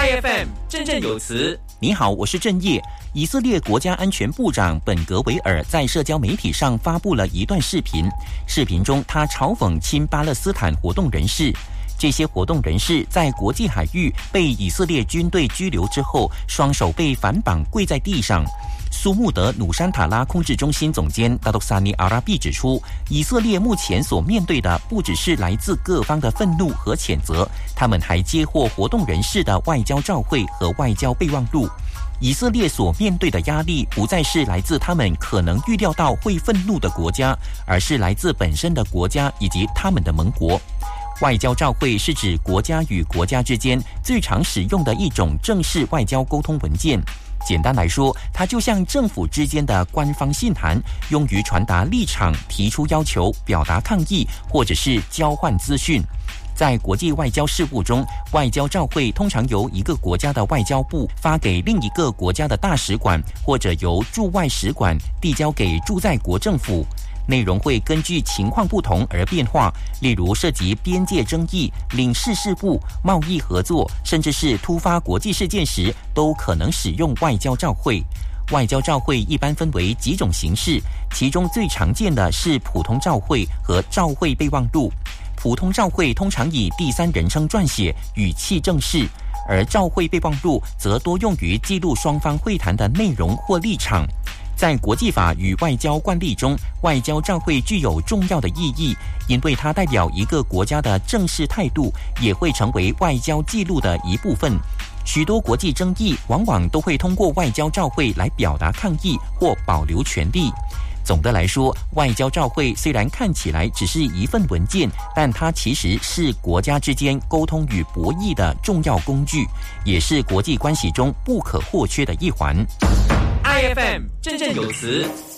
IFM 振振有词。 你好，我是郑业。以色列国家安全部长本格维尔在社交媒体上发布了一段视频，视频中他嘲讽亲巴勒斯坦活动人士。这些活动人士在国际海域被以色列军队拘留之后，双手被反绑跪在地上。苏穆德努山塔拉控制中心总监达多萨尼阿拉比指出，以色列目前所面对的不只是来自各方的愤怒和谴责，他们还接获活动人士的外交照会和外交备忘录。以色列所面对的压力不再是来自他们可能预料到会愤怒的国家，而是来自本身的国家以及他们的盟国。外交照会是指国家与国家之间最常使用的一种正式外交沟通文件。简单来说，它就像政府之间的官方信函，用于传达立场、提出要求、表达抗议，或者是交换资讯。在国际外交事务中，外交照会通常由一个国家的外交部发给另一个国家的大使馆，或者由驻外使馆递交给驻在国政府。内容会根据情况不同而变化，例如涉及边界争议、领事事务、贸易合作，甚至是突发国际事件时，都可能使用外交照会。外交照会一般分为几种形式，其中最常见的是普通照会和照会备忘录。普通照会通常以第三人称撰写，语气正式，而照会备忘录则多用于记录双方会谈的内容或立场。在国际法与外交惯例中，外交照会具有重要的意义，因为它代表一个国家的正式态度，也会成为外交记录的一部分。许多国际争议往往都会通过外交照会来表达抗议或保留权利。总的来说，外交照会虽然看起来只是一份文件，但它其实是国家之间沟通与博弈的重要工具，也是国际关系中不可或缺的一环。 IFM 振振有词。